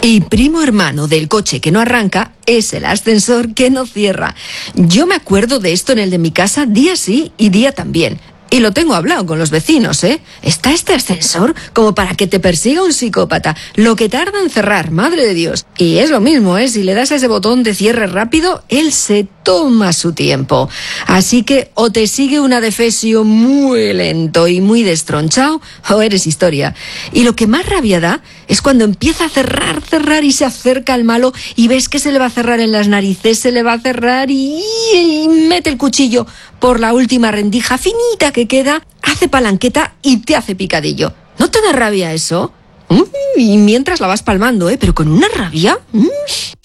Y primo hermano del coche que no arranca es el ascensor que no cierra. Yo me acuerdo de esto en el de mi casa día sí y día también. Y lo tengo hablado con los vecinos, ¿eh? Está este ascensor como para que te persiga un psicópata. Lo que tarda en cerrar, madre de Dios. Y es lo mismo, ¿eh? Si le das a ese botón de cierre rápido, él se toma su tiempo. Así que o te sigue una defesio muy lento y muy destronchado, o eres historia. Y lo que más rabia da es cuando empieza a cerrar y se acerca al malo y ves que se le va a cerrar en las narices, se le va a cerrar y mete el cuchillo por la última rendija finita que queda, hace palanqueta y te hace picadillo. ¿No te da rabia eso? Y mientras la vas palmando, ¿eh? Pero con una rabia.